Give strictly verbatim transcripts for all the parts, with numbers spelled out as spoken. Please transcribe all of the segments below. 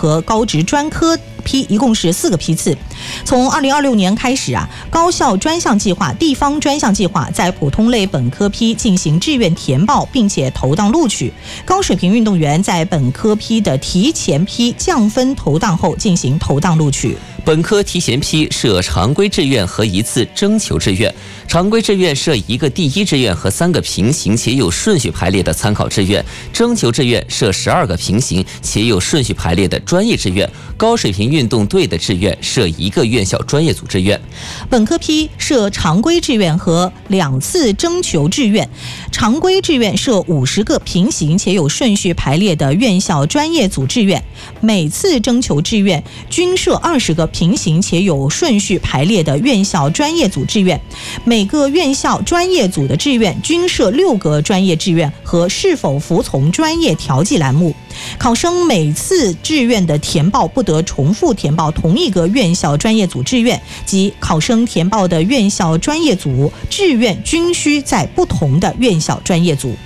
和高职专科批一共是四个批次。从二零二六年开始啊，高校专项计划、地方专项计划在普通类本科批进行志愿填报，并且投档录取。高水平运动员在本科批的提前批降分投档后进行投档录取。 本科提前批设常规志愿和一次征求志愿，常规志愿设一个第一志愿和三个平行且有顺序排列的参考志愿，征求志愿设十二个平行且有顺序排列的专业志愿，高水平运动队的志愿设一个院校专业组志愿。 本科批设常规志愿和两次征求志愿，常规志愿设五十个平行且有顺序排列的院校专业组志愿，每次征求志愿均设二十个平行且有顺序排列的院校专业组志愿，每个院校专业组的志愿均设六个专业志愿和是否服从专业调剂栏目。考生每次志愿的填报不得重复填报同一个院校专业组志愿，即考生填报的院校专业组志愿均需在不同的院校专业组。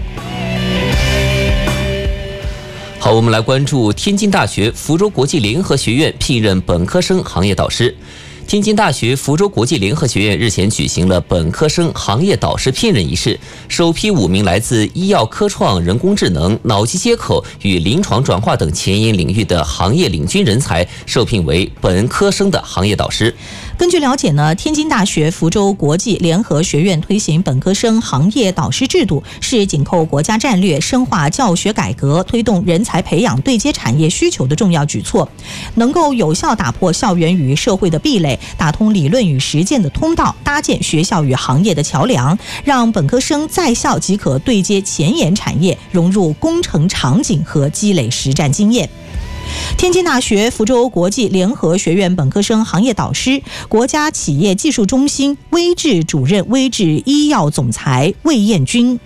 好，我们来关注天津大学福州国际联合学院聘任本科生行业导师。天津大学福州国际联合学院日前举行了本科生行业导师聘任仪式，首批五名来自医药科创、人工智能、脑机接口与临床转化等前沿领域的行业领军人才受聘为本科生的行业导师。 根据了解呢，天津大学福州国际联合学院推行本科生行业导师制度，是紧扣国家战略、深化教学改革、推动人才培养对接产业需求的重要举措，能够有效打破校园与社会的壁垒，打通理论与实践的通道，搭建学校与行业的桥梁，让本科生在校即可对接前沿产业，融入工程场景和积累实战经验。天津大学福州国际联合学院本科生行业导师、国家企业技术中心微智主任微智医药总裁魏彦军。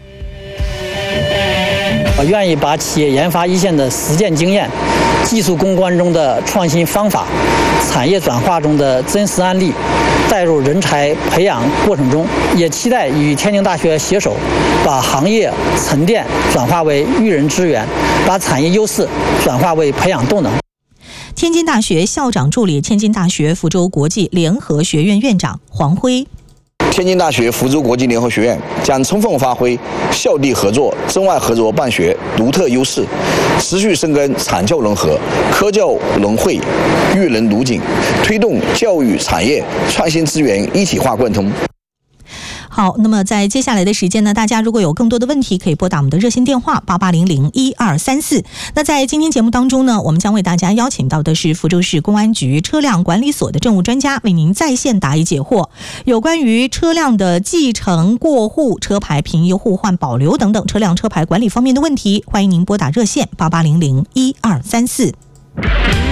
我愿意把企业研发一线的实践经验、技术攻关中的创新方法、产业转化中的真实案例带入人才培养过程中，也期待与天津大学携手，把行业沉淀转化为育人资源，把产业优势转化为培养动能。 天津大学校长助理、天津大学福州国际联合学院院长黄辉。 天津大学福州国际联合学院将充分发挥校地合作、中外合作办学独特优势，持续深耕产教融合、科教融汇、育人如锦，推动教育产业创新资源一体化贯通。 好，那么在接下来的时间呢，大家如果有更多的问题，可以拨打我们的热线电话八八零零一二三四。那在今天节目当中呢，我们将为大家邀请到的是福州市公安局车辆管理所的政务专家，为您在线答疑解惑。有关于车辆的继承、过户、车牌平移、互换、保留等等车辆车牌管理方面的问题，欢迎您拨打热线八八零零一二三四。